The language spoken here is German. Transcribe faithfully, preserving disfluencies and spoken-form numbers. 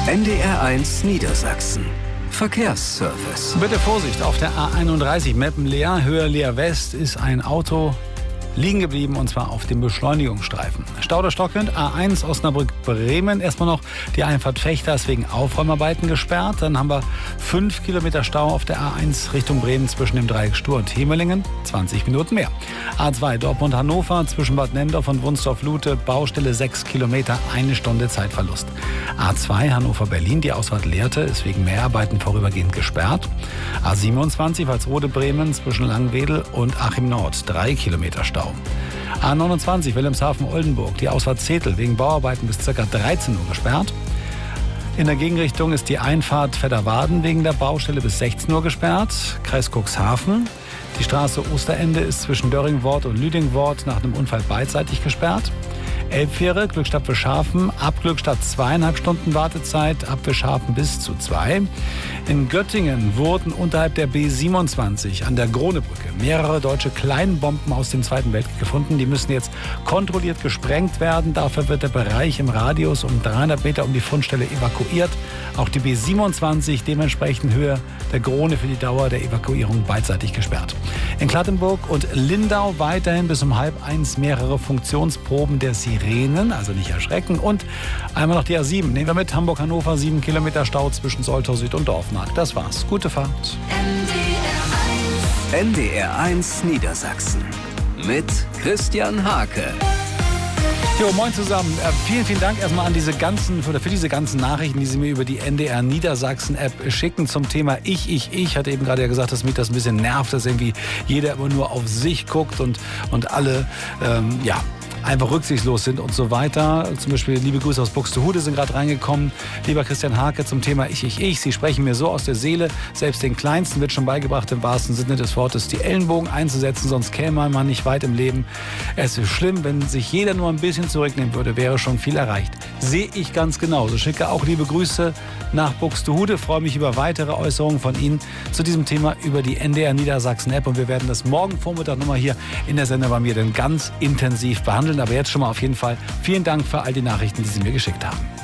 N D R eins Niedersachsen. Verkehrsservice. Bitte Vorsicht, auf der A einunddreißig Meppen-Leer, Höhe Leer West ist ein Auto liegen geblieben, und zwar auf dem Beschleunigungsstreifen. Stau oder Stockwind, A eins Osnabrück-Bremen. Erstmal noch die Einfahrt Fechter ist wegen Aufräumarbeiten gesperrt. Dann haben wir fünf Kilometer Stau auf der A eins Richtung Bremen zwischen dem Dreieck Stur und Hemelingen. zwanzig Minuten mehr. A zwei Dortmund-Hannover zwischen Bad Nendorf und Wunsdorf-Lute. Baustelle sechs Kilometer, eine Stunde Zeitverlust. A zwei Hannover-Berlin, die Ausfahrt Lehrte, ist wegen Mehrarbeiten vorübergehend gesperrt. A siebenundzwanzig Walsrode-Bremen zwischen Langwedel und Achim-Nord. drei Kilometer Stau. A neunundzwanzig Wilhelmshaven-Oldenburg, die Ausfahrt Zetel wegen Bauarbeiten bis ca. dreizehn Uhr gesperrt. In der Gegenrichtung ist die Einfahrt Fedderwaden wegen der Baustelle bis sechzehn Uhr gesperrt. Kreis Cuxhaven. Die Straße Osterende ist zwischen Döringwort und Lüdingwort nach einem Unfall beidseitig gesperrt. Elbfähre, Glückstadt Wischhafen, ab Glückstadt zweieinhalb Stunden Wartezeit, ab Wischhafen bis zu zwei. In Göttingen wurden unterhalb der B siebenundzwanzig an der Gronebrücke mehrere deutsche Kleinbomben aus dem Zweiten Weltkrieg gefunden. Die müssen jetzt kontrolliert gesprengt werden. Dafür wird der Bereich im Radius um dreihundert Meter um die Fundstelle evakuiert. Auch die B siebenundzwanzig dementsprechend Höhe der Grone für die Dauer der Evakuierung beidseitig gesperrt. In Klattenburg und Lindau weiterhin bis um halb eins mehrere Funktionsproben der Sirenen, also nicht erschrecken. Und einmal noch die A sieben. Nehmen wir mit Hamburg-Hannover, sieben Kilometer Stau zwischen Soltau Süd und Dorfmark. Das war's. Gute Fahrt. N D R eins Niedersachsen mit Christian Hake. Jo, moin zusammen. Äh, vielen, vielen Dank erstmal an diese ganzen, für, für diese ganzen Nachrichten, die Sie mir über die N D R Niedersachsen App schicken zum Thema Ich, Ich, Ich. Hatte eben gerade ja gesagt, dass mich das ein bisschen nervt, dass irgendwie jeder immer nur auf sich guckt und, und alle, ähm, ja, einfach rücksichtslos sind und so weiter. Zum Beispiel liebe Grüße aus Buxtehude sind gerade reingekommen. Lieber Christian Hake zum Thema Ich, Ich, Ich. Sie sprechen mir so aus der Seele. Selbst den Kleinsten wird schon beigebracht, im wahrsten Sinne des Wortes, die Ellenbogen einzusetzen, sonst käme man nicht weit im Leben. Es ist schlimm, wenn sich jeder nur ein bisschen zurücknehmen würde, wäre schon viel erreicht. Sehe ich ganz genauso. Schicke auch liebe Grüße nach Buxtehude. Freue mich über weitere Äußerungen von Ihnen zu diesem Thema über die N D R Niedersachsen App. Und wir werden das morgen Vormittag nochmal hier in der Sendung bei mir dann ganz intensiv behandeln. Aber jetzt schon mal auf jeden Fall vielen Dank für all die Nachrichten, die Sie mir geschickt haben.